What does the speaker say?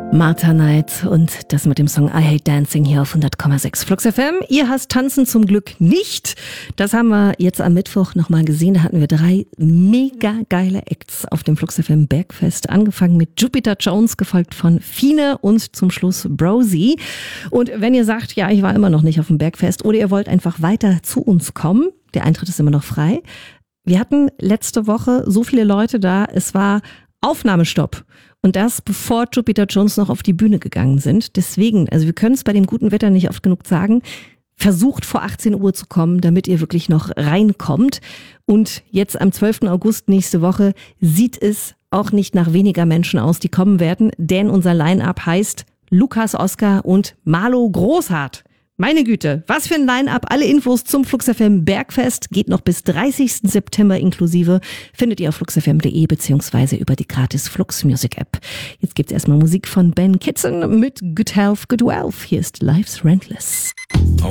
Martha Knight und das mit dem Song I Hate Dancing hier auf 100,6 Flux FM. Ihr hasst Tanzen zum Glück nicht. Das haben wir jetzt am Mittwoch nochmal gesehen. Da hatten wir 3 mega geile Acts auf dem Flux FM Bergfest. Angefangen mit Jupiter Jones, gefolgt von Fine und zum Schluss Brosi. Und wenn ihr sagt, ja, ich war immer noch nicht auf dem Bergfest oder ihr wollt einfach weiter zu uns kommen, der Eintritt ist immer noch frei. Wir hatten letzte Woche so viele Leute da, es war Aufnahmestopp. Und das, bevor Jupiter Jones noch auf die Bühne gegangen sind. Deswegen, also wir können es bei dem guten Wetter nicht oft genug sagen, versucht vor 18 Uhr zu kommen, damit ihr wirklich noch reinkommt. Und jetzt am 12. August nächste Woche sieht es auch nicht nach weniger Menschen aus, die kommen werden. Denn unser Line-Up heißt Lukas Oskar und Marlo Großhardt. Meine Güte, was für ein Line-Up. Alle Infos zum Flux FM Bergfest geht noch bis 30. September inklusive. Findet ihr auf fluxfm.de beziehungsweise über die gratis Flux Music App. Jetzt gibt's erstmal Musik von Ben Kitson mit Good Health, Good Wealth. Hier ist Life's Rentless.